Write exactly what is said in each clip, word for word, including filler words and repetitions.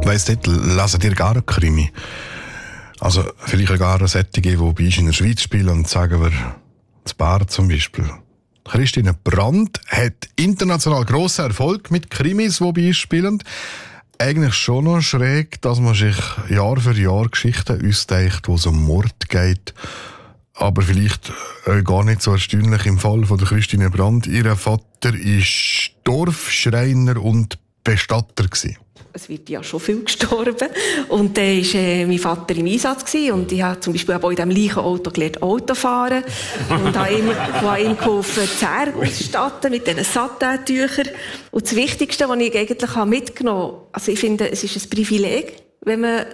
Weiss nicht, lesen dir gar einen Krimi? Also vielleicht gar eine Sättige, die bei uns in der Schweiz spielen, und sagen wir, das Bar zum Beispiel. Christine Brandt hat international grossen Erfolg mit Krimis, die bei uns spielen. Eigentlich schon noch schräg, dass man sich Jahr für Jahr Geschichten ausdenkt, wo es um Mord geht. Aber vielleicht äh, gar nicht so erstaunlich im Fall von der Christine Brandt. Ihr Vater war Dorfschreiner und Bestatter gewesen. Es wird ja schon viel gestorben. Und dann war äh, mein Vater im Einsatz gewesen. Und ich habe zum Beispiel auch in diesem gleichen Auto gelernt, Auto fahren. Und habe ihm, habe ihm geholfen, Zähne auszustatten mit diesen Satin-Tüchern. Und das Wichtigste, was ich eigentlich mitgenommen habe, also ich finde, es ist ein Privileg, wenn man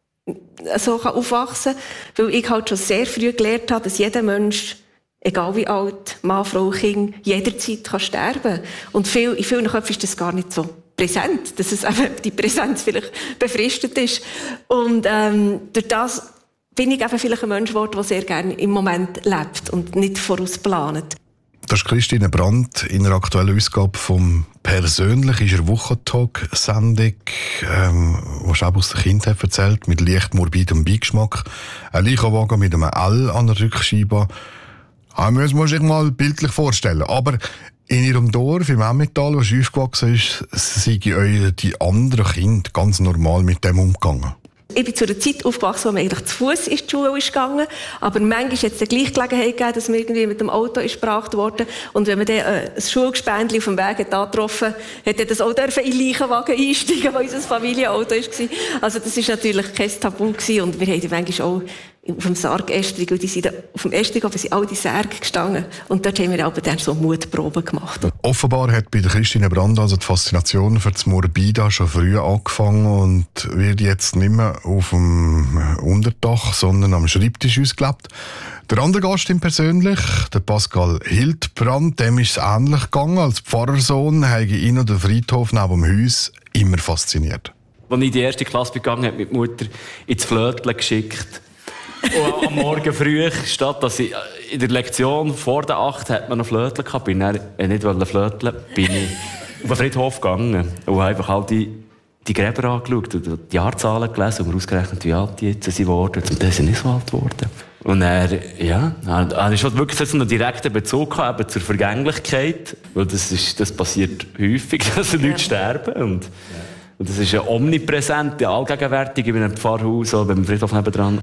so aufwachsen kann. Weil ich halt schon sehr früh gelernt habe, dass jeder Mensch, egal wie alt, Mann, Frau, Kind, jederzeit kann sterben kann. Und viel, in vielen Köpfen ist das gar nicht so präsent, dass es eben die Präsenz vielleicht befristet ist. Und ähm, durch das bin ich eben vielleicht ein Mensch geworden, der sehr gerne im Moment lebt und nicht vorausplant. Das ist Christine Brandt in der aktuellen Ausgabe vom «Persönlich» ist eine Wochentalk-Sendung, ähm, die auch aus der Kindheit erzählt, mit leicht morbidem Beigeschmack. Ein Leichenwagen mit einem L an der Rückscheibe. Das muss man sich mal bildlich vorstellen. Aber in ihrem Dorf, im Emmental, wo sie aufgewachsen ist, sind euch die anderen Kinder ganz normal mit dem umgegangen. Ich bin zu einer Zeit aufgewachsen, wo man eigentlich zu Fuß in die Schule ist gegangen. Aber manchmal hat es die gleiche Gelegenheit gegeben, dass man irgendwie mit dem Auto ist gebracht wurde. Und wenn man dann äh, ein Schulgespendli auf dem Weg hat angetroffen hat, hat das auch in den Leichenwagen einsteigen, weil unser Familienauto war. Also das war natürlich kein Tabu gewesen. Und wir haben manchmal auch auf dem Sarg-Estrig, und die sind auf dem Estrig oben sind all die Särge gestanden. Und dort haben wir aber dann so Mutproben gemacht. Offenbar hat bei der Christine Brandt also die Faszination für das Morbide schon früh angefangen und wird jetzt nicht mehr auf dem Unterdach, sondern am Schreibtisch ausgelebt. Der andere Gast im Persönlich, der Pascal Hildbrand, dem ist es ähnlich gegangen. Als Pfarrersohn habe ihn und den Friedhof neben dem Haus immer fasziniert. Als ich in die erste Klasse begangen habe, hat meine Mutter ins Flötchen geschickt. Und am Morgen früh, statt dass ich in der Lektion vor der acht hat man noch Flötchen gehabt, bin ich dann, nicht flöteln, bin ich auf den Friedhof gegangen und habe einfach all die, die Gräber angeschaut und die Jahrzahlen gelesen und mir ausgerechnet, wie alt die jetzt sind worden. Und dann sind nicht so alt geworden. Und er, ja, er ist wirklich so einen direkten Bezug gehabt, eben zur Vergänglichkeit, weil das ist, das passiert häufig, dass Leute ja. sterben und, ja. und das ist ja omnipräsent, allgegenwärtig in einem Pfarrhaus oder beim Friedhof nebendran.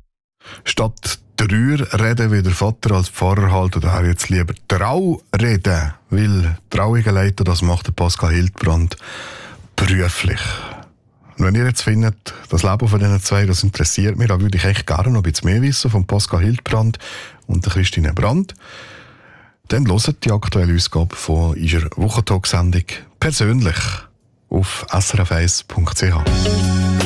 Statt drüber reden, wie der Vater als Pfarrer halt, oder er jetzt lieber Trau reden, weil traurige Leute, das macht der Pascal Hildbrand beruflich. Und wenn ihr jetzt findet, das Leben von diesen zwei, das interessiert mich, dann würde ich echt gerne noch ein bisschen mehr wissen von Pascal Hildbrand und der Christine Brandt. Dann hört die aktuelle Ausgabe von unserer Wochentalk-Sendung «Persönlich» auf s r f eins punkt c h.